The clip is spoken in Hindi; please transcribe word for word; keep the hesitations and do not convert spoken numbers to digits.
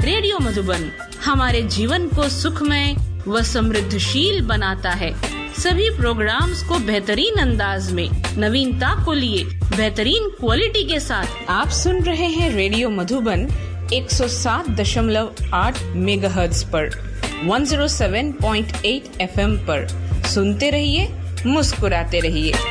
रेडियो मधुबन हमारे जीवन को सुखमय व समृद्धशील बनाता है। सभी प्रोग्राम्स को बेहतरीन अंदाज में नवीनता को लिए बेहतरीन क्वालिटी के साथ आप सुन रहे हैं रेडियो मधुबन एक सौ सात दशमलव आठ मेगाहर्ट्ज पर, एक सौ सात पॉइंट आठ एफएम पर। सुनते रहिए, मुस्कुराते रहिए।